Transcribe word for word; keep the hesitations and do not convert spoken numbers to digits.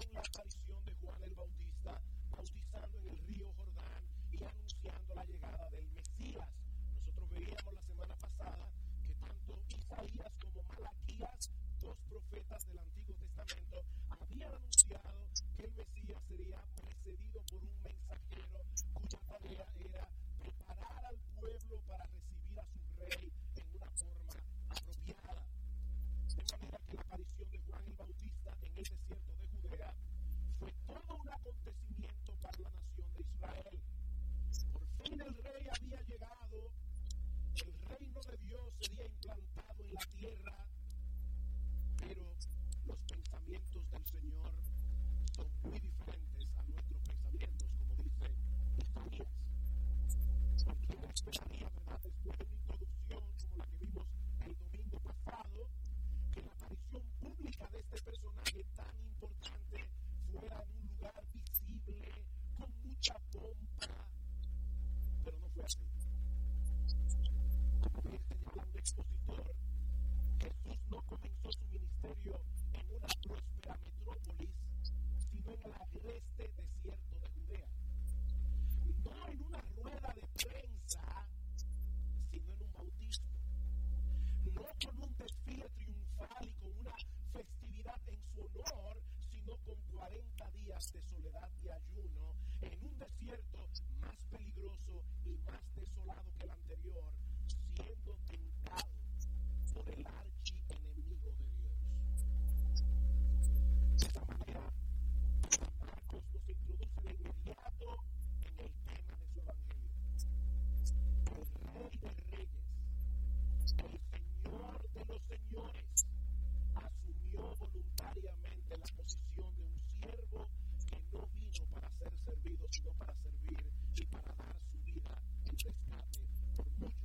en la aparición de Juan el Bautista, bautizando en el río Jordán y anunciando la llegada del Mesías. Nosotros veíamos la semana pasada que tanto Isaías como Malaquías, dos profetas del Antiguo Testamento, habían anunciado que el Mesías sería precedido por un mensajero cuya tarea era preparar al pueblo para recibir a su rey en una forma apropiada. De manera que la aparición de Juan el Bautista en el desierto de Judea fue todo un acontecimiento para la nación de Israel. Por fin el rey había llegado, el reino de Dios sería implantado en la tierra, pero los pensamientos del Señor son muy diferentes a nuestros pensamientos, como dice Isaías. Porque uno esperaría, ¿verdad?, después de una introducción como la que vimos el domingo pasado, que la aparición pública de este personaje tan importante fuera en un lugar visible, con mucha pompa, pero no fue así. Como bien señala un expositor, Jesús no comenzó su ministerio en una próspera metrópolis, sino en el agreste desierto de Judea. No en una rueda de prensa, sino en un bautismo. No con un desfile triunfal y con una festividad en su honor, sino con cuarenta días de soledad y ayuno en un desierto más peligroso y más desolado que el anterior, siendo tentado por el archienemigo de Dios. De esta manera, Marcos nos introduce de inmediato en el tema de su evangelio. El Rey de Reyes, el Señor de los señores, asumió voluntariamente la posición de un siervo que no vino para ser servido, sino para servir y para dar su vida en rescate por muchos.